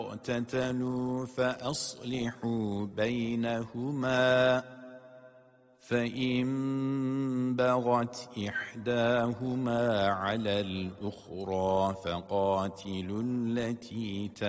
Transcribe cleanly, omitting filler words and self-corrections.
اقتتلوا فأصلحوا بينهما فإن بغت إحداهما على الأخرى فقاتلوا التي